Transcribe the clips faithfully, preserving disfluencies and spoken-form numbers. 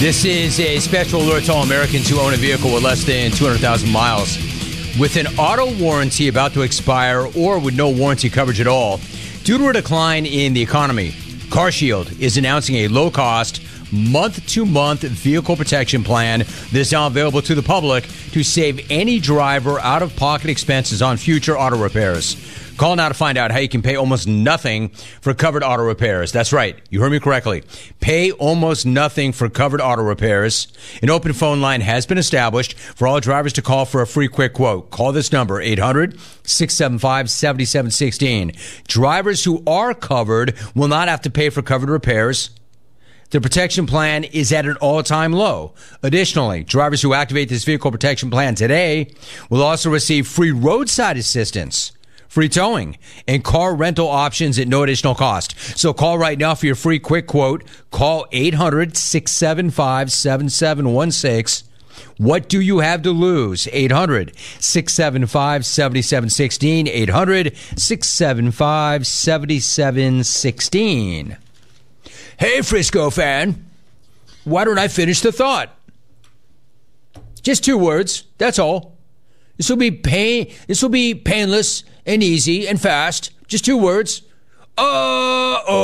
This is a special alert to all Americans who own a vehicle with less than two hundred thousand miles. With an auto warranty about to expire or with no warranty coverage at all, due to a decline in the economy, CarShield is announcing a low-cost, month-to-month vehicle protection plan that is now available to the public to save any driver out-of-pocket expenses on future auto repairs. Call now to find out how you can pay almost nothing for covered auto repairs. That's right. You heard me correctly. Pay almost nothing for covered auto repairs. An open phone line has been established for all drivers to call for a free quick quote. Call this number, eight hundred, six seven five, seven seven one six. Drivers who are covered will not have to pay for covered repairs. The protection plan is at an all-time low. Additionally, drivers who activate this vehicle protection plan today will also receive free roadside assistance, free towing, and car rental options at no additional cost. So call right now for your free quick quote. Call eight hundred, six seven five, seven seven one six. What do you have to lose? eight hundred, six seven five, seven seven one six. eight hundred, six seven five, seven seven one six. Hey, Frisco fan. Why don't I finish the thought? Just two words. That's all. This will be pain. This will be painless and easy and fast. Just two words. Uh-oh.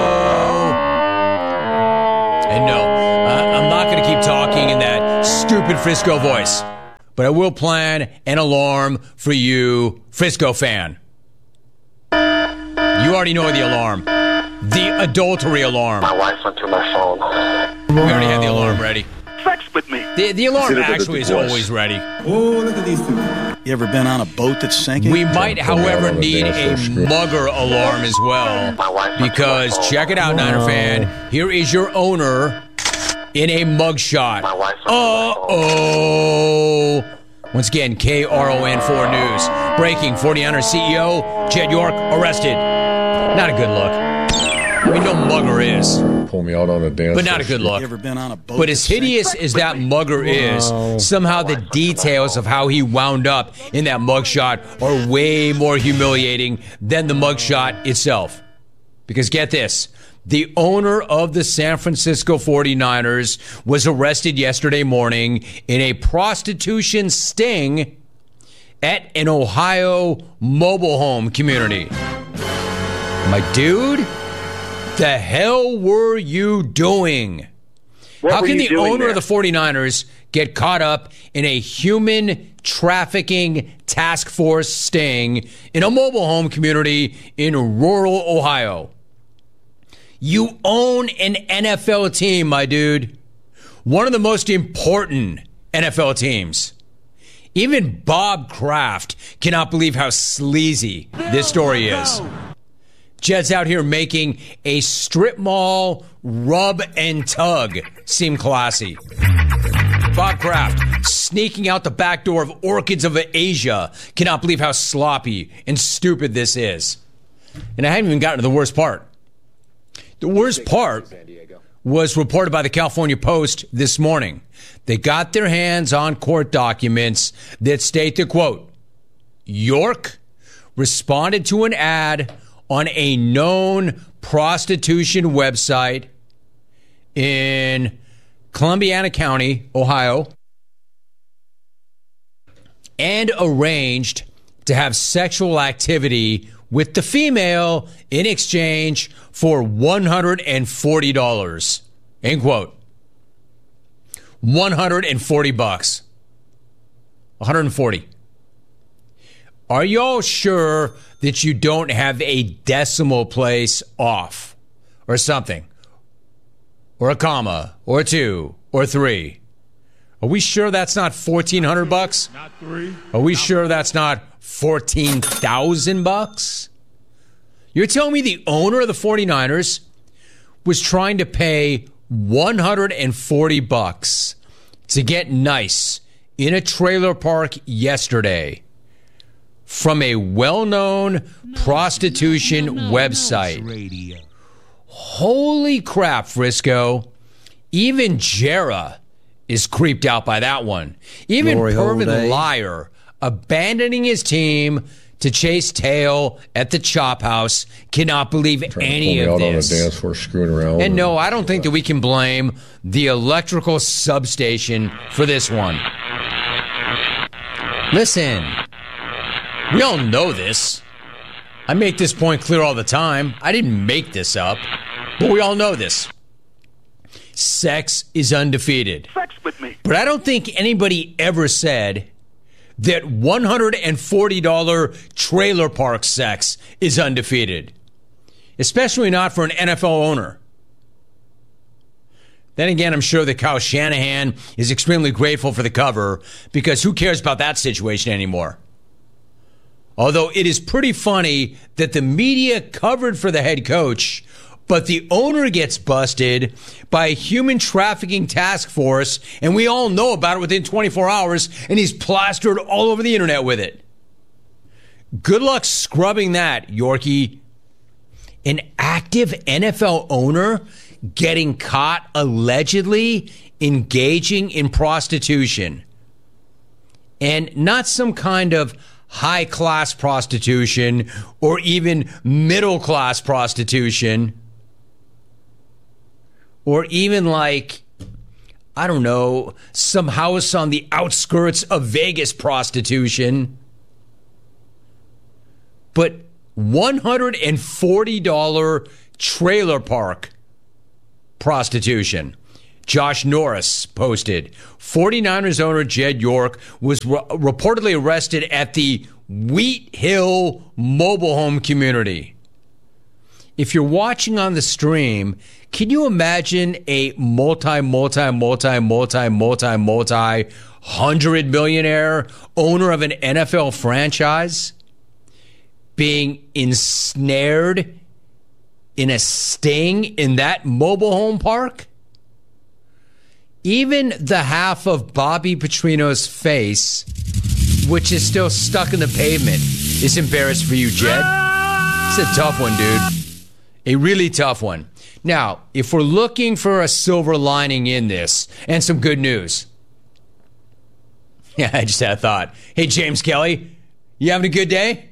And no, uh, I'm not going to keep talking in that stupid Frisco voice. But I will plan an alarm for you, Frisco fan. You already know the alarm. The adultery alarm. My wife went through my phone. We already have the alarm ready. Sex with me. The, the alarm actually is always ready. Oh, look at these two. You ever been on a boat that's sinking? We might, however, need a mugger alarm as well. Because, check it out, Niner fan. Here is your owner in a mugshot. Uh-oh. Once again, K R O N four News. Breaking, forty-niners C E O Jed York arrested. Not a good look. I mean, no mugger is. Pull me out on a dance. But not a good look. You ever been on a boat? But as hideous as that mugger is, somehow the details of how he wound up in that mugshot are way more humiliating than the mugshot itself. Because get this, the owner of the San Francisco forty-niners was arrested yesterday morning in a prostitution sting at an Ohio mobile home community. My dude, the hell were you doing? What How can the owner there? of the forty-niners get caught up in a human trafficking task force sting in a mobile home community in rural Ohio? You own an N F L team, my dude. One of the most important N F L teams. Even Bob Kraft cannot believe how sleazy this story is. Jed's out here making a strip mall rub and tug seem classy. Bob Kraft sneaking out the back door of Orchids of Asia cannot believe how sloppy and stupid this is. And I haven't even gotten to the worst part. The worst part was reported by the California Post this morning. They got their hands on court documents that state the quote, York responded to an ad on a known prostitution website in Columbiana County, Ohio, and arranged to have sexual activity with the female in exchange for one hundred forty dollars. End quote. one hundred forty bucks. one hundred forty. Are y'all sure that you don't have a decimal place off or something? Or a comma, or two, or three? Are we sure that's not fourteen hundred bucks? Not three. Are we sure that's not fourteen thousand bucks? You're telling me the owner of the forty-niners was trying to pay one hundred forty bucks to get nice in a trailer park yesterday from a well-known prostitution website. Holy crap, Frisco. Even Jera is creeped out by that one. Even Glory hole Pervin day. Liar abandoning his team to chase tail at the Chop House. Cannot believe any of this. On a dance floor screwing around. And no, I don't think that we can blame the electrical substation for this one. Listen, we all know this. I make this point clear all the time. I didn't make this up, but we all know this. Sex is undefeated. Sex with me. But I don't think anybody ever said that one hundred forty dollars trailer park sex is undefeated, especially not for an N F L owner. Then again, I'm sure that Kyle Shanahan is extremely grateful for the cover, because who cares about that situation anymore? Although it is pretty funny that the media covered for the head coach, but the owner gets busted by a human trafficking task force, and we all know about it within twenty-four hours, and he's plastered all over the internet with it. Good luck scrubbing that, Yorkie. An active N F L owner getting caught allegedly engaging in prostitution. And not some kind of high-class prostitution or even middle-class prostitution. Or even like, I don't know, some house on the outskirts of Vegas prostitution. But one hundred forty dollars trailer park prostitution. Josh Norris posted, forty-niners owner Jed York was re- reportedly arrested at the Wheat Hill mobile home community. If you're watching on the stream, can you imagine a multi, multi, multi, multi, multi, multi hundred millionaire owner of an N F L franchise being ensnared in a sting in that mobile home park? Even the half of Bobby Petrino's face, which is still stuck in the pavement, is embarrassed for you, Jed. It's a tough one, dude. A really tough one. Now, if we're looking for a silver lining in this and some good news. Yeah, I just had a thought. Hey, James Kelly, you having a good day?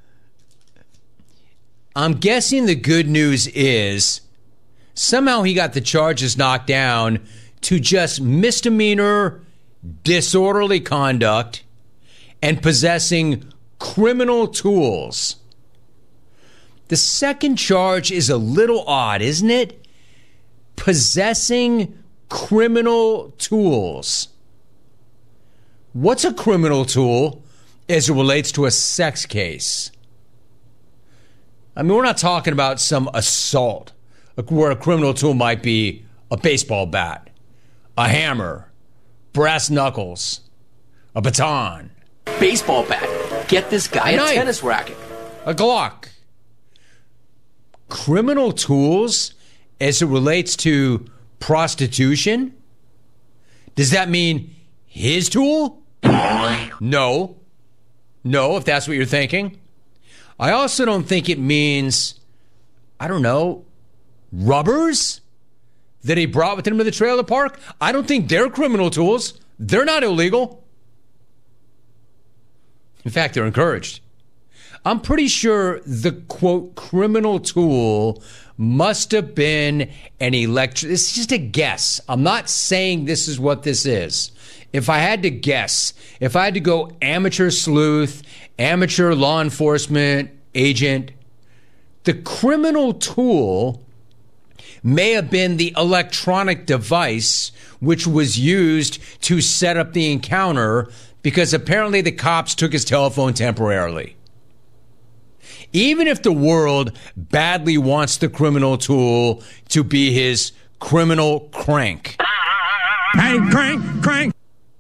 I'm guessing the good news is somehow he got the charges knocked down to just misdemeanor, disorderly conduct, and possessing criminal tools. The second charge is a little odd, isn't it? Possessing criminal tools. What's a criminal tool as it relates to a sex case? I mean, we're not talking about some assault where a criminal tool might be a baseball bat, a hammer, brass knuckles, a baton. Baseball bat. Get this guy a, a tennis racket. A Glock. Criminal tools as it relates to prostitution? Does that mean his tool? No. No, if that's what you're thinking. I also don't think it means, I don't know, rubbers that he brought with him to the trailer park. I don't think they're criminal tools. They're not illegal. In fact, they're encouraged. I'm pretty sure the, quote, criminal tool must have been an electric... This is just a guess. I'm not saying this is what this is. If I had to guess, if I had to go amateur sleuth, amateur law enforcement agent, the criminal tool may have been the electronic device which was used to set up the encounter, because apparently the cops took his telephone temporarily. Even if the world badly wants the criminal tool to be his criminal crank. Crank, crank, crank.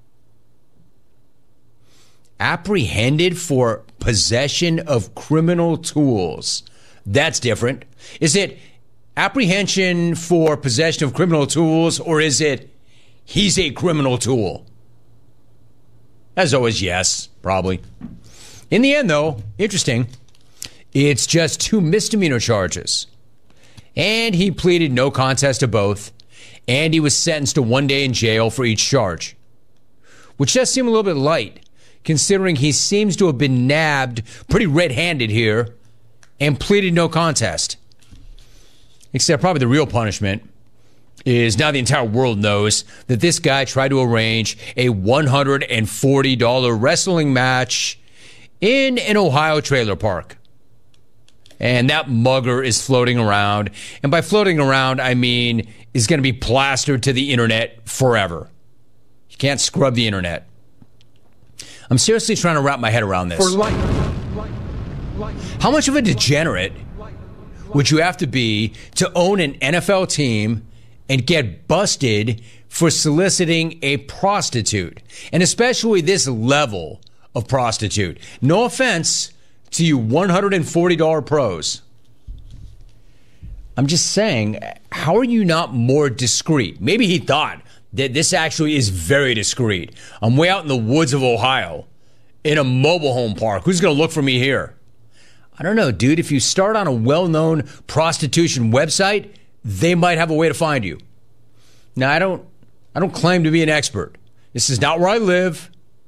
Apprehended for possession of criminal tools. That's different. Is it apprehension for possession of criminal tools, or is it he's a criminal tool? As always, yes, probably. In the end, though, interesting. It's just two misdemeanor charges. And he pleaded no contest to both. And he was sentenced to one day in jail for each charge. Which does seem a little bit light, considering he seems to have been nabbed pretty red-handed here and pleaded no contest. Except probably the real punishment is now the entire world knows that this guy tried to arrange a one hundred forty dollars wrestling match in an Ohio trailer park. And that mugger is floating around. And by floating around, I mean is going to be plastered to the internet forever. You can't scrub the internet. I'm seriously trying to wrap my head around this. For life. How much of a degenerate would you have to be to own an N F L team and get busted for soliciting a prostitute? And especially this level of prostitute. No offense to you one hundred forty dollars pros. I'm just saying, how are you not more discreet? Maybe he thought that this actually is very discreet. I'm way out in the woods of Ohio in a mobile home park. Who's going to look for me here? I don't know, dude. If you start on a well-known prostitution website, they might have a way to find you. Now, I don't I don't claim to be an expert. This is not where I live.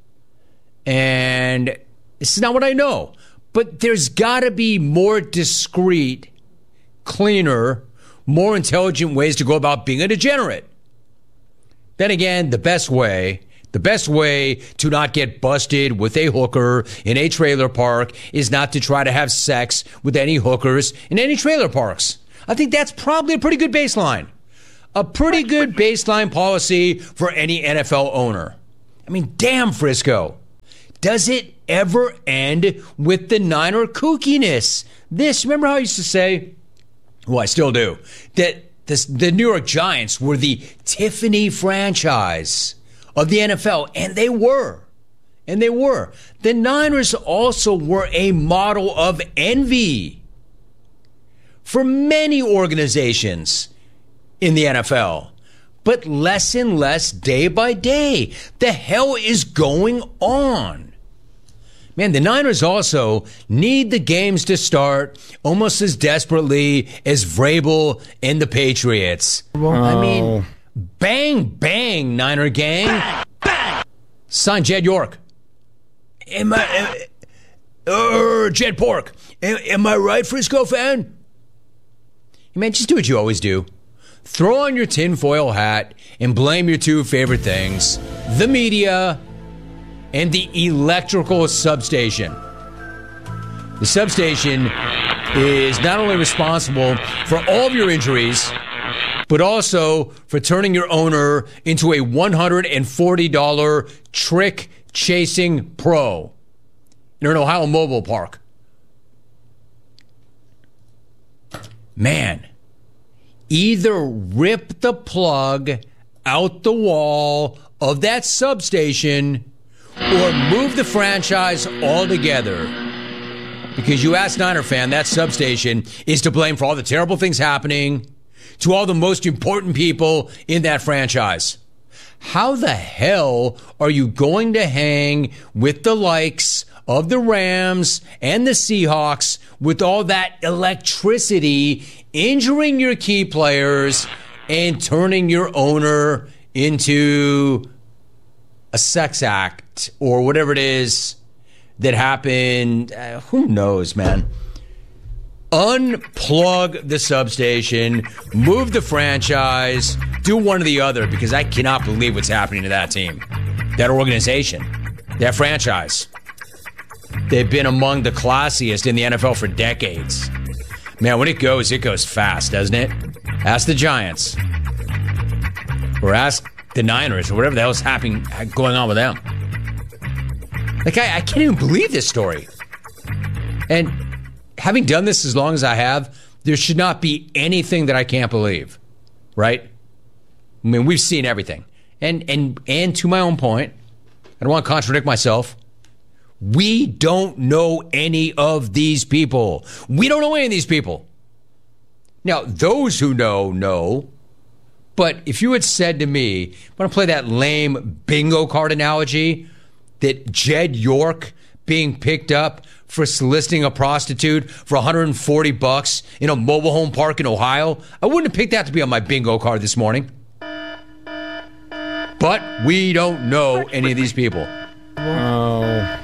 And this is not what I know. But there's got to be more discreet, cleaner, more intelligent ways to go about being a degenerate. Then again, the best way, the best way to not get busted with a hooker in a trailer park is not to try to have sex with any hookers in any trailer parks. I think that's probably a pretty good baseline. A pretty good baseline policy for any N F L owner. I mean, damn, Frisco. Does it ever end with the Niner kookiness? This, remember how I used to say, well, I still do, that this, the New York Giants were the Tiffany franchise of the N F L, and they were. And they were. The Niners also were a model of envy for many organizations in the N F L. But less and less day by day. The hell is going on? Man, the Niners also need the games to start almost as desperately as Vrabel and the Patriots. Oh. I mean, bang, bang, Niner gang. Bang, bang. Sign Jed York. Am I, uh, Jed Pork. Am, am I right, Frisco fan? Man, just do what you always do. Throw on your tinfoil hat and blame your two favorite things, the media and the electrical substation. The substation is not only responsible for all of your injuries, but also for turning your owner into a one hundred forty dollars trick-chasing pro in an Ohio mobile park. Man, either rip the plug out the wall of that substation or move the franchise altogether. Because you ask Niner fan, that substation is to blame for all the terrible things happening to all the most important people in that franchise. How the hell are you going to hang with the likes of the Rams and the Seahawks with all that electricity injuring your key players and turning your owner into a sex act or whatever it is that happened? Uh, who knows, man? Unplug the substation, move the franchise, do one or the other, because I cannot believe what's happening to that team, that organization, that franchise. They've been among the classiest in the N F L for decades. Man, when it goes, it goes fast, doesn't it? Ask the Giants. Or ask the Niners, or whatever the hell's happening, going on with them. Like, I, I can't even believe this story. And having done this as long as I have, there should not be anything that I can't believe. Right? I mean, we've seen everything. And and and to my own point, I don't want to contradict myself. We don't know any of these people. We don't know any of these people. Now, those who know, know. But if you had said to me, I'm going to play that lame bingo card analogy, that Jed York being picked up for soliciting a prostitute for one hundred forty bucks in a mobile home park in Ohio, I wouldn't have picked that to be on my bingo card this morning. But we don't know any of these people. Oh.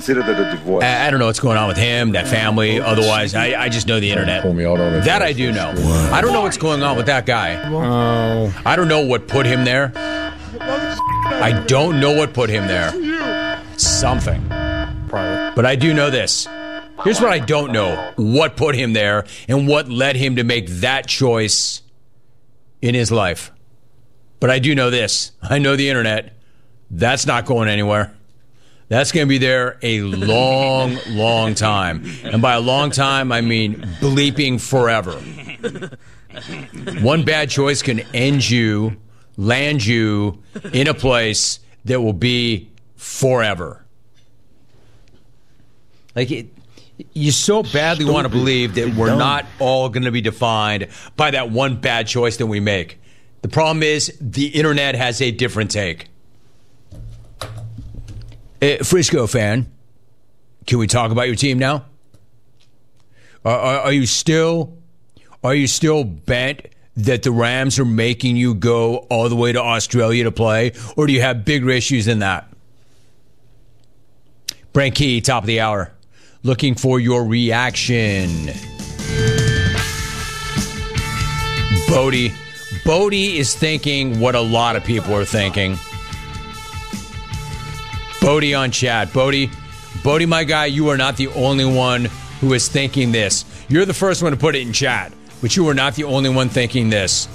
consider that a divorce. I, I don't know what's going on with him, that family. Otherwise, I, I just know the internet. Pull me out on it. That I do know. I don't know what's going on with that guy. Oh. I don't know what put him there. I don't know what put him there. Something. But I do know this. Here's what I don't know. What put him there and what led him to make that choice in his life. But I do know this. I know the internet. That's not going anywhere. That's going to be there a long, long time. And by a long time, I mean bleeping forever. One bad choice can end you, land you in a place that will be forever. Like, it, you so badly want to believe that we're not all going to be defined by that one bad choice that we make. The problem is the internet has a different take. Uh, Frisco fan, can we talk about your team now? Are, are, are you still, are you still bent that the Rams are making you go all the way to Australia to play, or do you have bigger issues than that? Brent Key, top of the hour, looking for your reaction. Bodie, Bodie is thinking what a lot of people are thinking. Bodie on chat. Bodie, Bodie, my guy, you are not the only one who is thinking this. You're the first one to put it in chat, but you are not the only one thinking this.